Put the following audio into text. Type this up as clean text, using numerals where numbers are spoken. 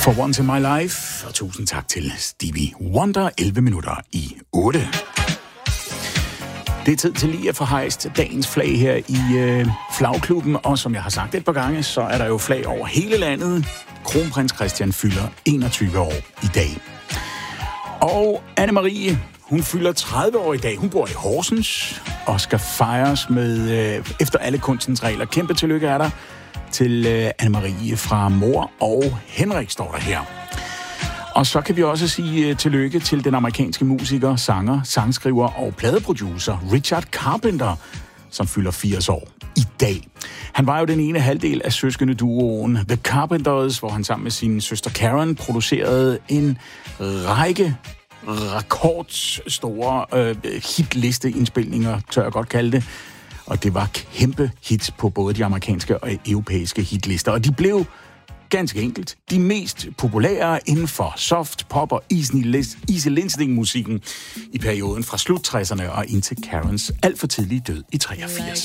For Once in My Life, og tusind tak til Stevie Wonder, 11 minutter i 8. Det er tid til lige at få hejst dagens flag her i flagklubben, og som jeg har sagt et par gange, så er der jo flag over hele landet. Kronprins Christian fylder 21 år i dag. Og Anne-Marie, hun fylder 30 år i dag. Hun bor i Horsens og skal fejres med efter alle kunstens regler. Kæmpe tillykke er der til Anne-Marie fra mor og Henrik, står der her. Og så kan vi også sige tillykke til den amerikanske musiker, sanger, sangskriver og pladeproducer Richard Carpenter, som fylder 80 år i dag. Han var jo den ene halvdel af søskendeduoen The Carpenters, hvor han sammen med sin søster Karen producerede en række rekordstore hitliste-indspilninger, tør jeg godt kalde det. Og det var kæmpe hits på både de amerikanske og europæiske hitlister. Og de blev ganske enkelt de mest populære inden for soft, pop og easy listening-musikken i perioden fra slut 60'erne og indtil Karens alt for tidlige død i 83.